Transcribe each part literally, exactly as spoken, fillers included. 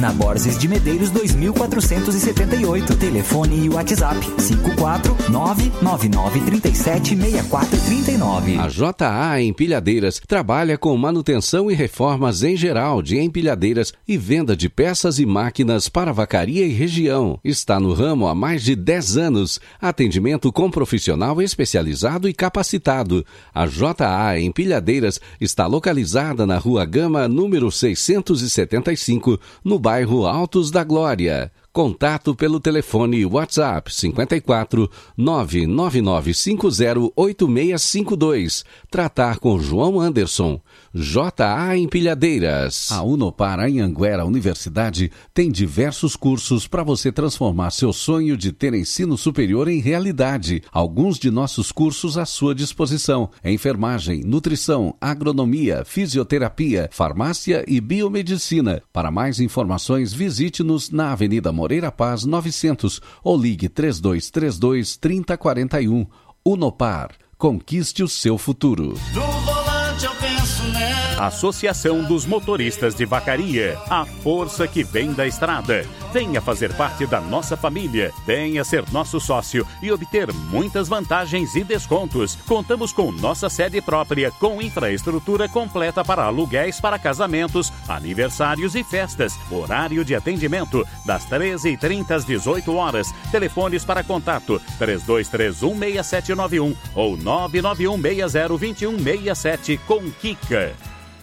Na Borges de Medeiros dois mil quatrocentos e setenta e oito. Telefone e WhatsApp cinco quatro nove nove nove três sete seis quatro três nove. A J A Empilhadeiras trabalha com manutenção e reformas em geral de empilhadeiras e venda de peças e máquinas para vacaria e região. Está no ramo há mais de dez anos. Atendimento com profissional especializado e capacitado. A J A Empilhadeiras está localizada na Rua Gama, número seiscentos e setenta e cinco, no bairro Altos da Glória. Contato pelo telefone WhatsApp cinco quatro nove nove nove cinco zero oito seis cinco dois. Tratar com João Anderson. J A Empilhadeiras. A Unopar Anhanguera Universidade tem diversos cursos para você transformar seu sonho de ter ensino superior em realidade. Alguns de nossos cursos à sua disposição: enfermagem, nutrição, agronomia, fisioterapia, farmácia e biomedicina. Para mais informações, visite-nos na Avenida Moreira Paz novecentos ou ligue três dois três dois, três zero quatro um. Unopar. Conquiste o seu futuro. No volante eu penso nela. Associação dos Motoristas de Vacaria. A força que vem da estrada. Venha fazer parte da nossa família. Venha ser nosso sócio e obter muitas vantagens e descontos. Contamos com nossa sede própria, com infraestrutura completa para aluguéis para casamentos, aniversários e festas. Horário de atendimento das treze e trinta às dezoito horas. Telefones para contato três dois três um, seis sete nove um ou nove nove um seis zero dois um seis sete com Kika.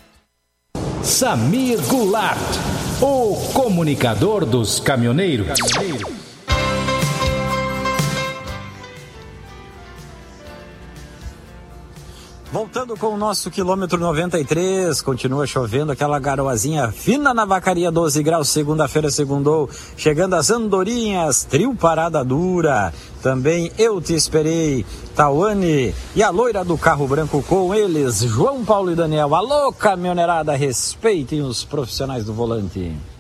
Samir Goulart, o comunicador dos caminhoneiros. Voltando com o nosso quilômetro noventa e três, continua chovendo, aquela garoazinha fina na Vacaria, doze graus, segunda-feira segundou, chegando às andorinhas, trio parada dura, também Eu Te Esperei, Tawane e a loira do carro branco com eles, João Paulo e Daniel. Alô, caminhoneirada, respeitem os profissionais do volante.